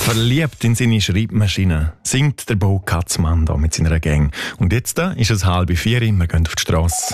Verliebt in seine Schreibmaschine singt der Bo Katzmann da mit seiner Gang. Und jetzt ist es 3:30, wir gehen auf die Strasse.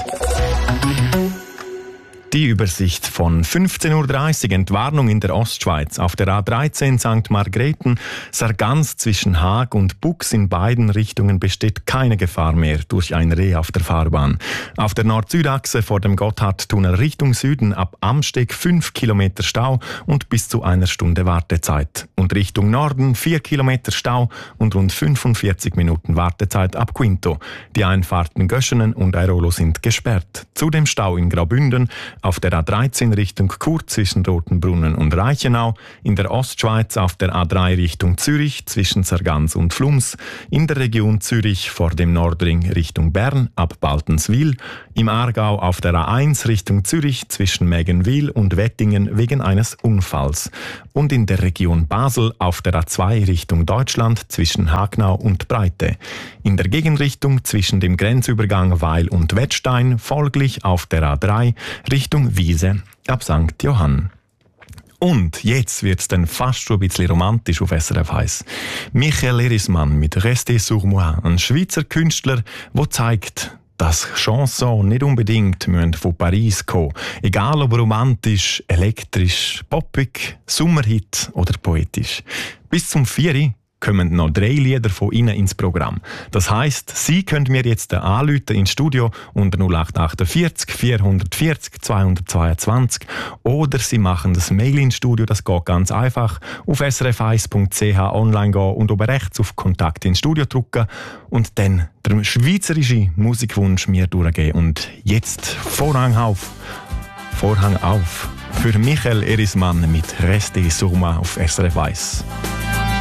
Die Übersicht von 15:30 Uhr, Entwarnung in der Ostschweiz. Auf der A13 St. Margrethen, Sargans zwischen Haag und Bux in beiden Richtungen besteht keine Gefahr mehr durch ein Reh auf der Fahrbahn. Auf der Nord-Süd-Achse vor dem Gotthardtunnel Richtung Süden ab Amsteg 5 Kilometer Stau und bis zu 1 Stunde Wartezeit. Und Richtung Norden 4 Kilometer Stau und rund 45 Minuten Wartezeit ab Quinto. Die Einfahrten Göschenen und Airolo sind gesperrt. Zudem Stau in Graubünden, auf der A13 Richtung Chur zwischen Rotenbrunnen und Reichenau, in der Ostschweiz auf der A3 Richtung Zürich zwischen Sargans und Flums, in der Region Zürich vor dem Nordring Richtung Bern ab Baltenswil, im Aargau auf der A1 Richtung Zürich zwischen Mägenwil und Wettingen wegen eines Unfalls und in der Region Basel auf der A2 Richtung Deutschland zwischen Hagnau und Breite, in der Gegenrichtung zwischen dem Grenzübergang Weil und Wettstein folglich auf der A3 Richtung Wiese ab St. Johann. Und jetzt wird's dann fast schon ein bisschen romantisch auf SRF 1. Michael Erismann mit «Restez sur moi», ein Schweizer Künstler, der zeigt, dass Chansons nicht unbedingt von Paris kommen müssen. Egal ob romantisch, elektrisch, poppig, Sommerhit oder poetisch. Bis zum 4 kommen noch 3 Lieder von Ihnen ins Programm. Das heisst, Sie können mir jetzt anrufen ins Studio unter 0848 440 222 oder Sie machen das Mail ins Studio, das geht ganz einfach, auf srf1.ch online gehen und oben rechts auf Kontakt ins Studio drücken und dann den schweizerischen Musikwunsch mir durchgeben. Und jetzt Vorhang auf für Michael Erismann mit «Restez sur moi» auf SRF 1.